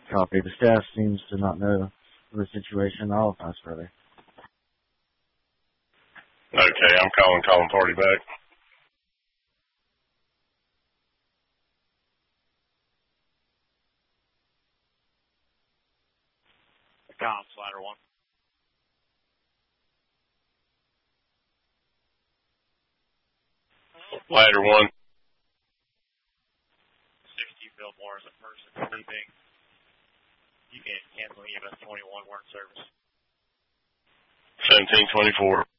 Copy. The staff seems to not know the situation. I'll pass further. Okay, I'm calling party back. Comms, ladder 1. Ladder 1. 60 Fillmore is a person sleeping. You can cancel EMS 21, we're in service. 1724.